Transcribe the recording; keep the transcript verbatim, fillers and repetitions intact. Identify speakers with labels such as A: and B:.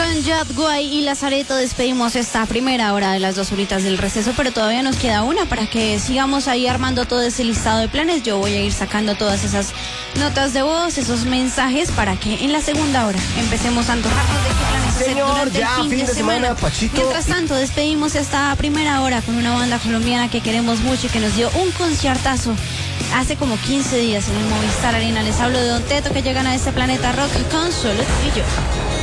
A: Con Yadguay y Lazareto despedimos esta primera hora de las dos horitas del receso, pero todavía nos queda una para que sigamos ahí armando todo ese listado de planes. Yo voy a ir sacando todas esas notas de voz, esos mensajes, para que en la segunda hora empecemos a antojarnos de qué planes hacer
B: Señor,
A: durante
B: ya,
A: el fin,
B: fin
A: de,
B: de
A: semana.
B: semana, Pachito.
A: Mientras tanto, despedimos esta primera hora con una banda colombiana que queremos mucho y que nos dio un conciertazo hace como quince días en el Movistar Arena. Les hablo de Don Teto, que llegan a este planeta rock con Solo Tú y Yo.